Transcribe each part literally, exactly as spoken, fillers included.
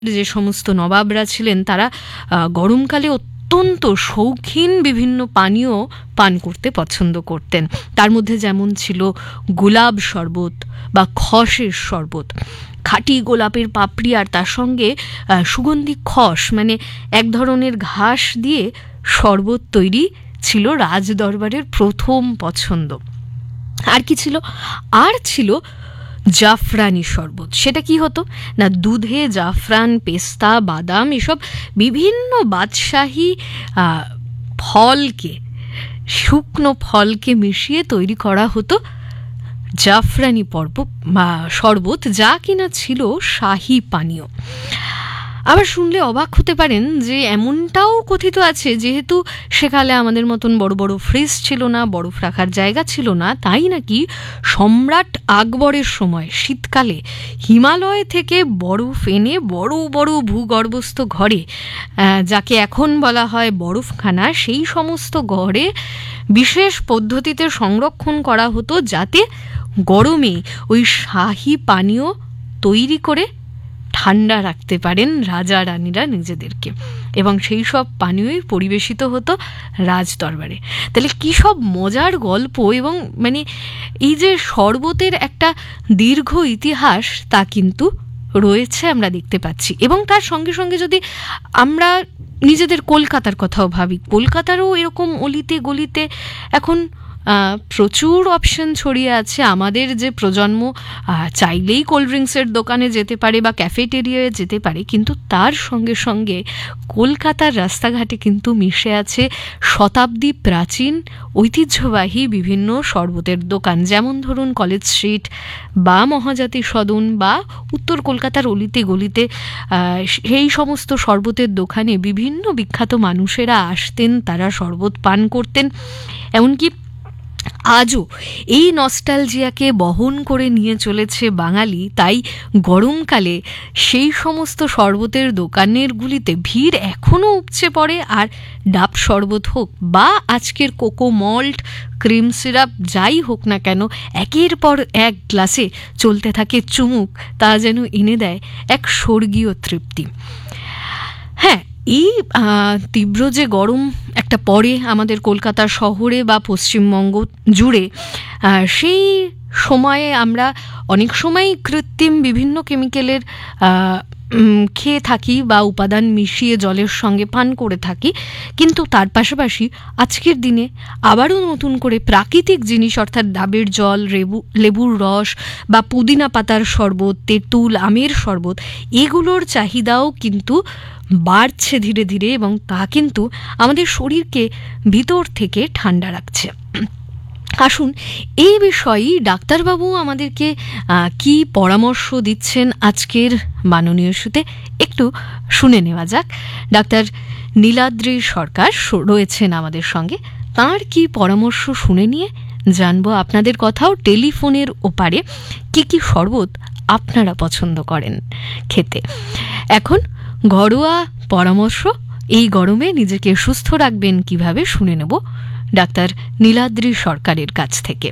যে সমস্ত নবাবরা ছিলেন তারা গরমকালে অত্যন্ত শৌখিন বিভিন্ন পানীয় পান করতে পছন্দ করতেন। তার মধ্যে যেমন ছিল গোলাপ শরবত বা খসের শরবত, খাঁটি গোলাপের পাপড়ি আর তার সঙ্গে সুগন্ধি খস মানে এক ধরনের ঘাস দিয়ে শরবত তৈরি ছিল রাজদরবারের প্রথম পছন্দ। আর কি ছিল? আর ছিল জাফরানি শরবত। সেটা কি হতো না, দুধে জাফরান, পেস্তা, বাদাম এসব বিভিন্ন বাদশাহী ফলকে, শুকনো ফলকে মিশিয়ে তৈরি করা হতো জাফরানি পর্ব বা শরবত, যা কিনা ছিল শাহী পানীয়। আবার শুনলে অবাক হতে পারেন যে এমনটাও কথিত আছে, যেহেতু সেকালে আমাদের মতন বড় বড় ফ্রিজ ছিল না, বরফ রাখার জায়গা ছিল না, তাই নাকি সম্রাট আকবরের সময় শীতকালে হিমালয় থেকে বরফ এনে বড় বড় ভূগর্ভস্থ ঘরে, যাকে এখন বলা হয় বরফখানা, সেই সমস্ত ঘরে বিশেষ পদ্ধতিতে সংরক্ষণ করা হতো, যাতে গরমে ওই শাহী পানীয় তৈরি করে ঠান্ডা রাখতে পারেন রাজা রানীরা নিজেদেরকে, এবং সেই সব পানীয়ই পরিবেশিত হতো রাজদরবারে। তাহলে কী সব মজার গল্প! এবং মানে এই যে শরবতের একটা দীর্ঘ ইতিহাস, তা কিন্তু রয়েছে, আমরা দেখতে পাচ্ছি। এবং তার সঙ্গে সঙ্গে যদি আমরা নিজেদের কলকাতার কথাও ভাবি, কলকাতারও এরকম অলিতে গলিতে এখন প্রচুর অপশন ছড়িয়ে আছে। আমাদের যে প্রজন্ম চাইলেই কোল্ড ড্রিঙ্কসের দোকানে যেতে পারে বা ক্যাফেটেরিয়ায় যেতে পারে, কিন্তু তার সঙ্গে সঙ্গে কলকাতার রাস্তাঘাটে কিন্তু মিশে আছে শতাব্দী প্রাচীন ঐতিহ্যবাহী বিভিন্ন শরবতের দোকান, যেমন ধরুন কলেজ স্ট্রিট বা মহাজাতি সদন বা উত্তর কলকাতার অলিতে গলিতে সেই সমস্ত শরবতের দোকানে বিভিন্ন বিখ্যাত মানুষেরা আসতেন, তারা শরবত পান করতেন। এমনকি আজও এই নস্টালজিয়াকে বহন করে নিয়ে চলেছে বাঙালি। তাই গরমকালে সেই সমস্ত শরবতের দোকানেরগুলিতে ভিড় এখনও উপচে পড়ে। আর ডাব শরবত হোক বা আজকের কোকো মল্ট, ক্রিম সিরাপ, যাই হোক না কেন, একের পর এক গ্লাসে চলতে থাকে চুমুক, তা যেন এনে দেয় এক স্বর্গীয় তৃপ্তি। হ্যাঁ, এই তীব্র যে গরম একটা পড়ে আমাদের কলকাতা শহরে বা পশ্চিমবঙ্গ জুড়ে, সেই সময়ে আমরা অনেক সময়ই কৃত্রিম বিভিন্ন কেমিক্যালের খেয়ে থাকি বা উপাদান মিশিয়ে জলের সঙ্গে পান করে থাকি। কিন্তু তার পাশাপাশি আজকের দিনে আবারও নতুন করে প্রাকৃতিক জিনিস, অর্থাৎ ডাবের জল, লেবু লেবুর রস বা পুদিনা পাতার শরবত, তেঁতুল, আমের শরবত, এগুলোর চাহিদাও কিন্তু বাড়ছে ধীরে ধীরে, এবং তা কিন্তু আমাদের শরীরকে ভিতর থেকে ঠান্ডা রাখছে। আসুন এই বিষয়েই ডাক্তারবাবু আমাদেরকে কি পরামর্শ দিচ্ছেন আজকের মাননীয় ইস্যুতে একটু শুনে নেওয়া যাক। ডাক্তার নীলাদ্রি সরকার রয়েছেন আমাদের সঙ্গে, তাঁর কি পরামর্শ শুনে নিয়ে জানবো আপনাদের কথাও। টেলিফোনের ওপারে কি কি শরবত আপনারা পছন্দ করেন খেতে। এখন ঘরোয়া পরামর্শ, এই গরমে নিজেকে সুস্থ রাখবেন কিভাবে, শুনে নেব ডাক্তার নীলাদ্রি সরকারের কাছ থেকে।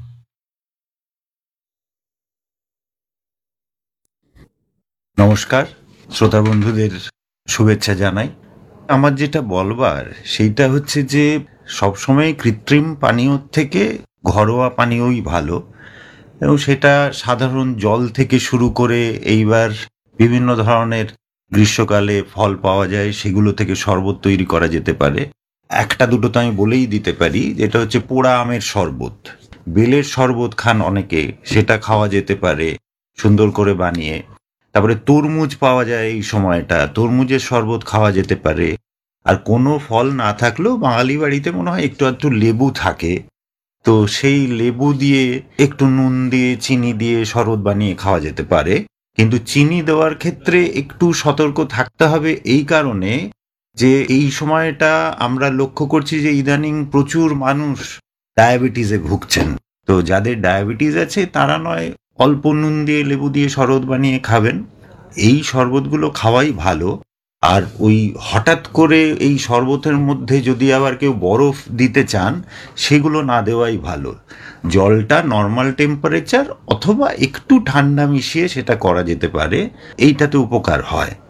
নমস্কার, শ্রোতা বন্ধুদের শুভেচ্ছা জানাই। আমার যেটা বলবার সেইটা হচ্ছে যে সবসময় কৃত্রিম পানীয় থেকে ঘরোয়া পানীয়ই ভালো, এবং সেটা সাধারণ জল থেকে শুরু করে এইবার বিভিন্ন ধরনের গ্রীষ্মকালে ফল পাওয়া যায়, সেগুলো থেকে শরবত তৈরি করা যেতে পারে। একটা দুটো তো আমি বলেই দিতে পারি, যেটা হচ্ছে পোড়া আমের শরবত। বেলের শরবত খান অনেকে, সেটা খাওয়া যেতে পারে সুন্দর করে বানিয়ে। তারপরে তরমুজ পাওয়া যায় এই সময়টা, তরমুজের শরবত খাওয়া যেতে পারে। আর কোনো ফল না থাকলেও বাঙালি বাড়িতে মনে হয় একটু একটু লেবু থাকে, তো সেই লেবু দিয়ে একটু নুন দিয়ে চিনি দিয়ে শরবত বানিয়ে খাওয়া যেতে পারে। কিন্তু চিনি দেওয়ার ক্ষেত্রে একটু সতর্ক থাকতে হবে, এই কারণে যে এই সময়টা আমরা লক্ষ্য করছি যে ইদানিং প্রচুর মানুষ ডায়াবেটিসে ভুগছেন। তো যাদের ডায়াবেটিস আছে তারা নয় অল্প নুন দিয়ে লেবু দিয়ে শরবত বানিয়ে খাবেন। এই শরবতগুলো খাওয়াই ভালো। আর ওই হঠাৎ করে এই শরবতের মধ্যে যদি আবার কেউ বরফ দিতে চান, সেগুলো না দেওয়াই ভালো। জলটা নর্মাল টেম্পারেচার অথবা একটু ঠান্ডা মিশিয়ে সেটা করা যেতে পারে, এইটাতে উপকার হয়।